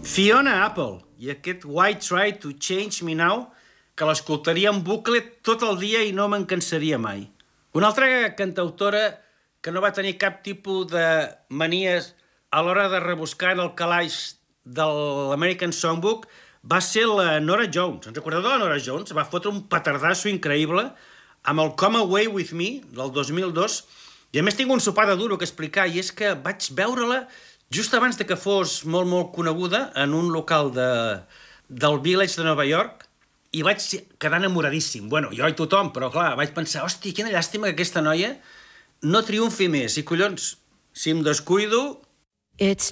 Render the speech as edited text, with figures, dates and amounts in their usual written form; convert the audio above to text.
Fiona Apple i aquest Why Try to Change Me Now, que l'escoltaria en bucle tot el dia i no me'n cansaria mai. Una altra cantautora que no va tenir cap tipus de manies a l'hora de rebuscar en el calaix de l'American Songbook va ser la Norah Jones. Ens recordeu de la Norah Jones? Va fotre un petardasso increïble amb el Come Away With Me del 2002, i a més tinc un sopar de duro que explicar, i és que vaig veure-la just abans de que fos molt coneguda en un local del Village de Nova York, i vaig quedar enamoradíssim. Bueno, jo i tothom, però clar, vaig pensar, hòstia, quina llàstima que aquesta noia no triomfi més. I collons, si em descuido... It's